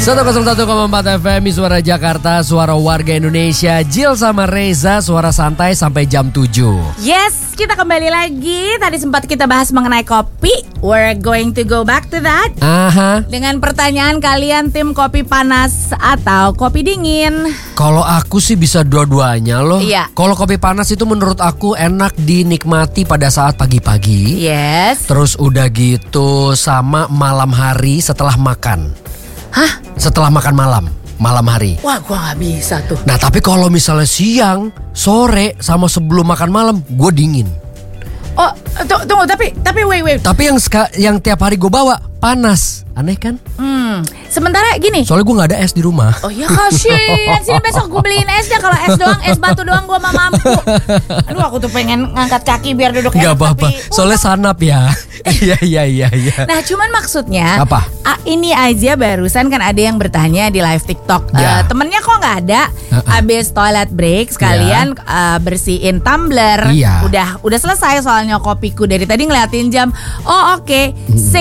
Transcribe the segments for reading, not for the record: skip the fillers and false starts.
101,4 FM Suara Jakarta, suara warga Indonesia. Jill sama Reza, suara santai sampai jam 7. Yes, kita kembali lagi. Tadi sempat kita bahas mengenai kopi. We're going to go back to that. Dengan pertanyaan kalian, tim kopi panas atau kopi dingin? Kalau aku sih bisa dua-duanya loh. Iya. Kalau kopi panas itu menurut aku enak dinikmati pada saat pagi-pagi. Yes. Terus udah gitu sama malam hari setelah makan. Hah? Setelah makan malam hari. Wah, gua gak bisa tuh. Nah tapi kalau misalnya siang, sore, sama sebelum makan malam, gue dingin. Oh, tunggu, tapi wait. Tapi yang tiap hari gue bawa panas, aneh kan? Sementara gini. Soalnya gue nggak ada es di rumah. Oh ya kasihan. Sini besok gue beliin esnya. Kalau es doang, es batu doang gue mah mampu. Aduh, aku tuh pengen ngangkat kaki biar duduk enak. Gak apa-apa, soalnya sanap ya. Iya. Nah cuman maksudnya apa? Ini aja barusan kan ada yang bertanya di live TikTok. Ya. Temennya kok gak ada. Abis toilet break sekalian bersihin tumbler. Iya. Udah selesai soalnya kopiku. Dari tadi ngeliatin jam. Oh oke,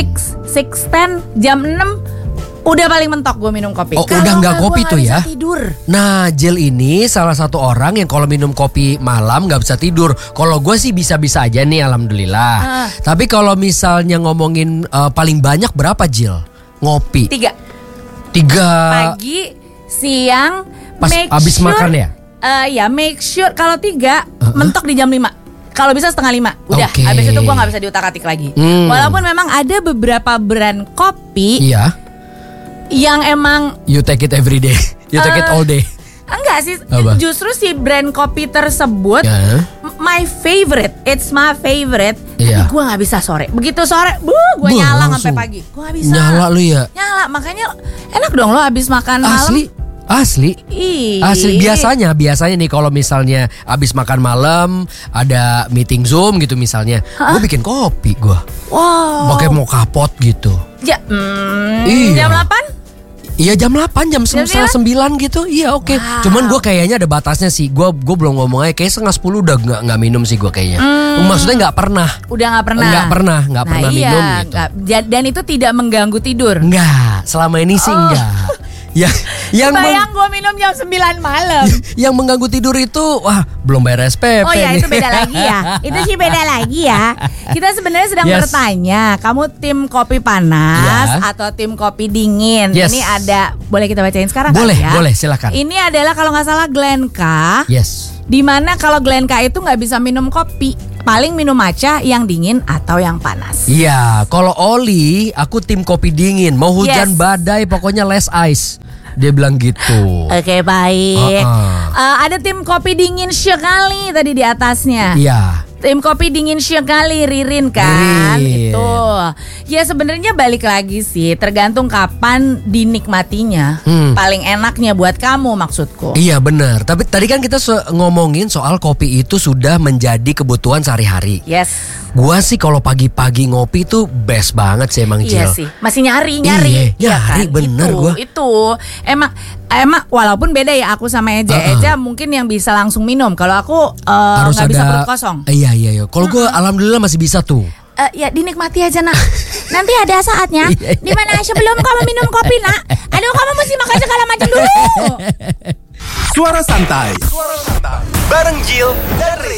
6:10 jam 6 udah paling mentok gue minum kopi. Oh, udah nggak kopi tuh ya? Tidur. Nah, Jill ini salah satu orang yang kalau minum kopi malam nggak bisa tidur. Kalau gue sih bisa-bisa aja nih, alhamdulillah. Tapi kalau misalnya ngomongin paling banyak berapa, Jill? Ngopi? 3 pagi, siang, pas abis makan ya? Ya make sure kalau 3 mentok di jam 5. Kalau bisa setengah 5. Udah, Okay. habis itu gue gak bisa diutak-atik lagi. Walaupun memang ada beberapa brand kopi yang emang You take it every day. You take it all day. enggak sih. Apa? Justru si brand kopi tersebut my favorite. It's my favorite. Tapi gue gak bisa sore. Begitu sore gue nyala sampai pagi. Gue gak bisa. Nyala lu ya? Nyala, makanya enak dong lo abis makan malam. Asli. Biasanya nih kalau misalnya abis makan malam ada meeting Zoom gitu misalnya, gue bikin kopi gue. Wow. Pakai mocha pot gitu. Jam 8? Iya jam 8, jam 9 gitu. Iya oke. Wow. Cuman gue kayaknya ada batasnya sih. Gue belum ngomong aja. Kayak setengah 10 udah nggak minum sih gue kayaknya. Maksudnya nggak pernah. Udah nggak pernah. Nggak pernah minum gitu. Dan itu tidak mengganggu tidur. Nggak. Selama ini sih enggak. Yang bayang gue minum jam 9 malam. Yang mengganggu tidur itu belum bayar SPP. Oh ya, itu beda lagi ya. Itu sih beda lagi ya. Kita sebenarnya sedang bertanya, kamu tim kopi panas atau tim kopi dingin? Ini ada, boleh kita bacain sekarang? Boleh, silakan. Ini adalah kalau nggak salah Glenka. Yes. Dimana kalau Glenka itu nggak bisa minum kopi, paling minum matcha yang dingin atau yang panas. Iya, kalau Oli, aku tim kopi dingin. Mau hujan badai, pokoknya less ice. Dia bilang gitu. Oke, baik. Ada tim kopi dingin sekali tadi di atasnya. Iya. Tim kopi dingin sekali, Ririn kan. Itu. Ya sebenarnya balik lagi sih, tergantung kapan dinikmatinya. Paling enaknya buat kamu maksudku. Iya benar. Tapi tadi kan kita ngomongin soal kopi itu sudah menjadi kebutuhan sehari-hari. Yes. Gua sih kalau pagi-pagi ngopi tuh best banget sih emang, Jill. Iya sih. Masih nyari. Iya kan? Bener gua. Itu emang walaupun beda ya aku sama Eja mungkin yang bisa langsung minum. Kalau aku harus gak ada bisa perut kosong. Iya. Kalau gue alhamdulillah masih bisa tuh. Ya dinikmati aja nak. Nanti ada saatnya dimana sebelum kamu minum kopi nak, aduh kamu mesti makan segala macam dulu. Suara santai bareng Jill dan Reza.